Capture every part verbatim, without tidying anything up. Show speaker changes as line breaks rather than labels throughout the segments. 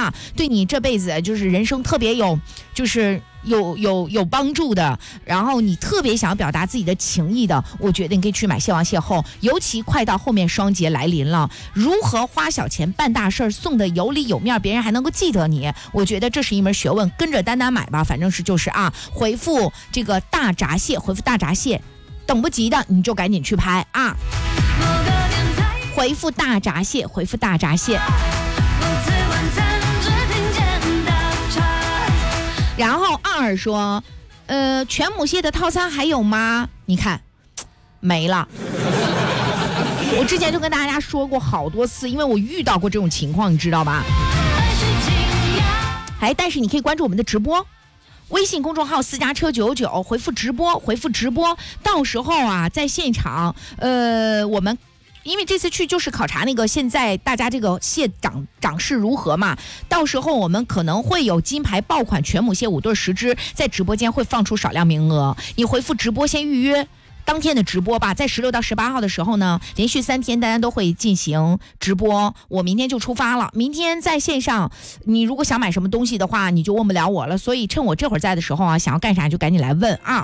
啊，对你这辈子就是人生特别有就是有有有帮助的，然后你特别想要表达自己的情意的，我觉得你可以去买蟹王蟹后，尤其快到后面双节来临了，如何花小钱办大事儿，送的有理有面，别人还能够记得你，我觉得这是一门学问，跟着丹丹买吧，反正是就是啊，回复这个大闸蟹，回复大闸蟹，等不及的你就赶紧去拍啊，回复大闸蟹，回复大闸蟹。然后二说，呃，全母蟹的套餐还有吗？你看，没了。我之前就跟大家说过好多次，因为我遇到过这种情况，你知道吧？哎，但是你可以关注我们的直播。微信公众号私家车九九，回复直播，回复直播，到时候啊，在现场，呃，我们。因为这次去就是考察那个现在大家这个蟹涨涨势如何嘛，到时候我们可能会有金牌爆款全母蟹五对十只，在直播间会放出少量名额，你回复直播先预约当天的直播吧，在十六到十八号的时候呢，连续三天大家都会进行直播，我明天就出发了，明天在线上，你如果想买什么东西的话，你就问不了我了，所以趁我这会儿在的时候啊，想要干啥就赶紧来问啊。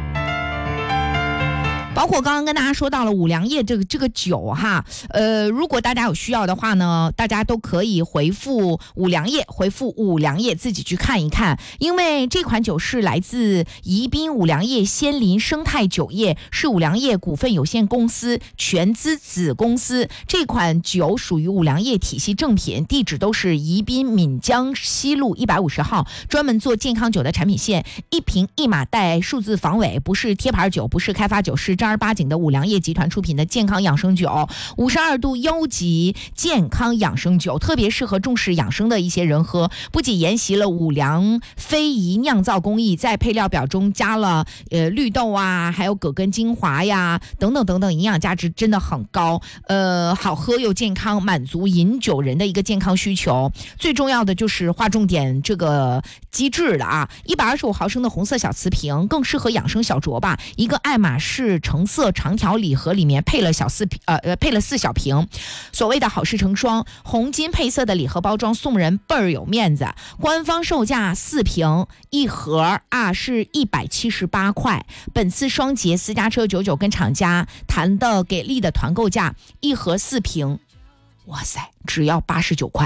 包括刚刚跟大家说到了五粮液这个这个酒哈，呃，如果大家有需要的话呢，大家都可以回复五粮液，回复五粮液自己去看一看，因为这款酒是来自宜宾五粮液仙林生态酒业，是五粮液股份有限公司全资子公司，这款酒属于五粮液体系正品，地址都是宜宾闽江西路一百五十号，专门做健康酒的产品线，一瓶一码带数字防伪，不是贴牌酒，不是开发酒，是正儿八经的五粮液集团出品的健康养生酒，五十二度优级健康养生酒，特别适合重视养生的一些人喝。不仅沿袭了五粮非遗酿造工艺，在配料表中加了呃绿豆啊，还有葛根精华呀，等等等等，营养价值真的很高。呃，好喝又健康，满足饮酒人的一个健康需求。最重要的就是划重点这个机制了啊，一百二十五毫升的红色小瓷瓶，更适合养生小酌吧。一个爱马仕橙色长条礼盒里面配了小四呃呃配了四小瓶，所谓的好事成双，红金配色的礼盒包装送人倍儿有面子。官方售价四瓶一盒啊是一百七十八块。本次双节私家车九九跟厂家谈的给力的团购价，一盒四瓶，哇塞，只要八十九块。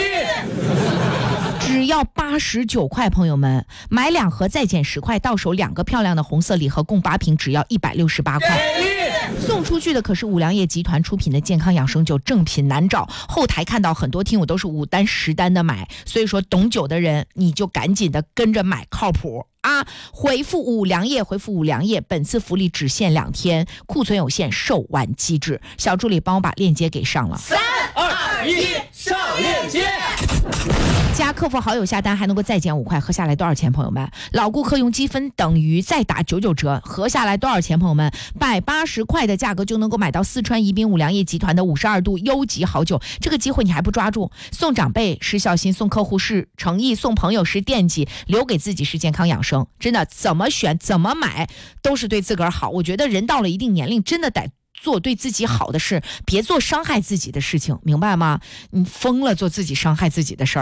只要八十九块，朋友们，买两盒再减十块，到手两个漂亮的红色礼盒，共八瓶，只要一百六十八块。送出去的可是五粮液集团出品的健康养生酒，正品难找。后台看到很多听友都是五单十单的买，所以说懂酒的人你就赶紧的跟着买，靠谱啊！回复五粮液，回复五粮液，本次福利只限两天，库存有限，售完机制。小助理帮我把链接给上了。
三二一，上链接。
加客服好友下单还能够再减五块，合下来多少钱？朋友们，老顾客用积分等于再打九九折，合下来多少钱？朋友们，百八十块的价格就能够买到四川宜宾五粮液集团的五十二度优级好酒，这个机会你还不抓住？送长辈是孝心，送客户是诚意，送朋友是惦记，留给自己是健康养生。真的，怎么选怎么买都是对自个儿好。我觉得人到了一定年龄，真的得做对自己好的事，别做伤害自己的事情，明白吗？你疯了做自己伤害自己的事儿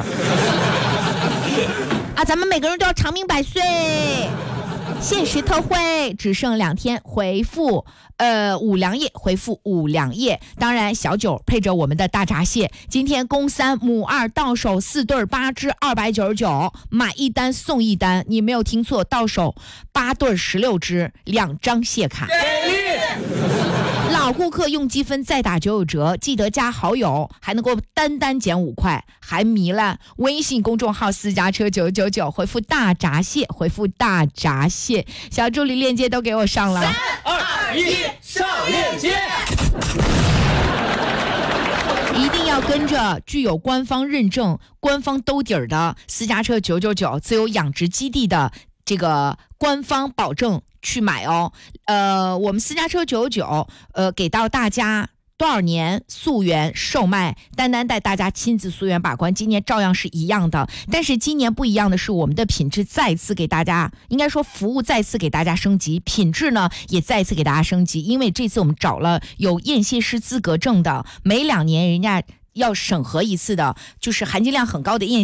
啊！咱们每个人都要长命百岁。限时特惠只剩两天，回复呃五粮液，回复五粮液。当然小酒配着我们的大闸蟹，今天公三母二到手四对八只二百九十九，买一单送一单，你没有听错，到手八对十六只，两张蟹卡。老顾客用积分再打九九折，记得加好友，还能够单单减五块，还糜烂。微信公众号私家车九九九，回复大闸蟹，回复大闸蟹，小助理链接都给我上了。
三二一，上链接。
一定要跟着具有官方认证、官方兜底儿的私家车九九九自由养殖基地的这个官方保证去买哦。呃，我们私家车九九九，呃，给到大家多少年溯源售卖，单单带大家亲自溯源把关，今年照样是一样的。但是今年不一样的是，我们的品质再次给大家，应该说服务再次给大家升级，品质呢也再次给大家升级。因为这次我们找了有验蟹师资格证的，每两年人家要审核一次的，就是含金量很高的验